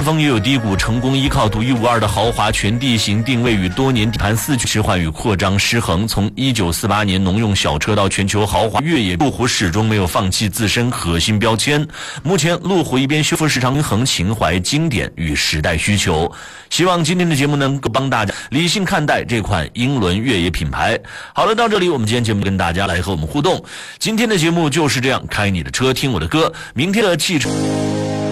峰也有低谷，成功依靠独一无二的豪华全地形定位与多年底盘4驱置换与扩张失衡。从1948年农用小车到全球豪华越野，路虎始终没有放弃自身核心标签。目前路虎一边修复市场平衡，情怀经典与时代需求。希望今天的节目能够帮大家理性看待这款英伦越野品牌。好了，到这里我们今天节目跟大家来和我们互动。今天的节目就是这样，开你的车听我的歌。明天的汽车